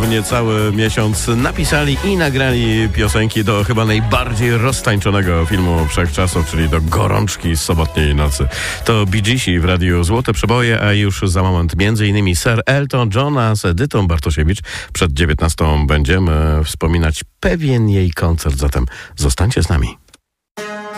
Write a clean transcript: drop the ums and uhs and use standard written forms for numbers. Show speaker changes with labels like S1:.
S1: niecały miesiąc napisali i nagrali piosenki do chyba najbardziej roztańczonego filmu wszechczasów, czyli do Gorączki z sobotniej nocy. To Bee Geesi w Radiu Złote Przeboje, a już za moment m.in. Sir Elton John, a z Edytą Bartosiewicz przed 19 będziemy wspominać pewien jej koncert, zatem zostańcie z nami.